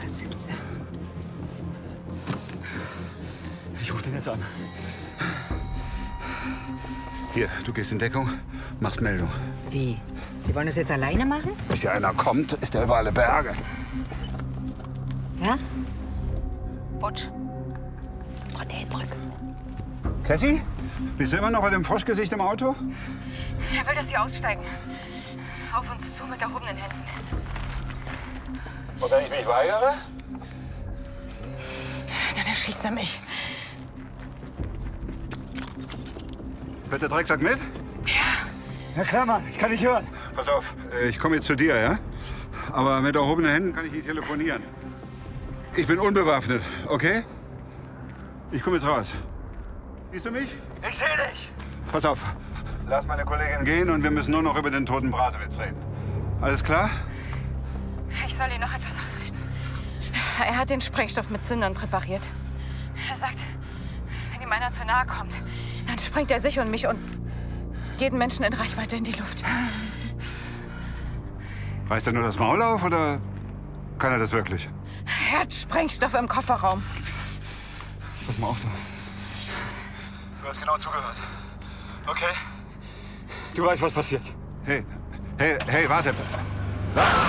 Was willst du? Ich rufe den jetzt an. Hier, du gehst in Deckung, machst Meldung. Wie? Sie wollen das jetzt alleine machen? Bis hier einer kommt, ist er über alle Berge. Ja? Butsch. Frau Delbrück. Cassie? Bist du immer noch bei dem Froschgesicht im Auto? Er will, dass Sie aussteigen. Auf uns zu mit erhobenen Händen. Und wenn ich mich weigere? Dann erschießt er mich. Hört der Drecksack mit? Ja klar, Mann, ich kann nicht hören. Pass auf, ich komme jetzt zu dir, ja? Aber mit erhobenen Händen kann ich nicht telefonieren. Ich bin unbewaffnet, okay? Ich komme jetzt raus. Siehst du mich? Ich sehe dich. Pass auf, lass meine Kollegin gehen und wir müssen nur noch über den toten Brasewitz reden. Alles klar? Ich soll Ihnen noch etwas ausrichten. Er hat den Sprengstoff mit Zündern präpariert. Er sagt, wenn ihm einer zu nahe kommt, dann sprengt er sich und mich und jeden Menschen in Reichweite in die Luft. Reißt er nur das Maul auf oder kann er das wirklich? Er hat Sprengstoff im Kofferraum. Pass mal auf, du. Du hast genau zugehört. Okay? Du weißt, was passiert. Hey, warte.